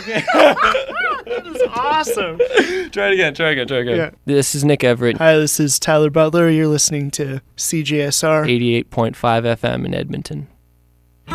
That is awesome. Try it again. Yeah. This is Nick Everett, Hi, this is Tyler Butler. You're listening to CJSR. 88.5 FM in Edmonton.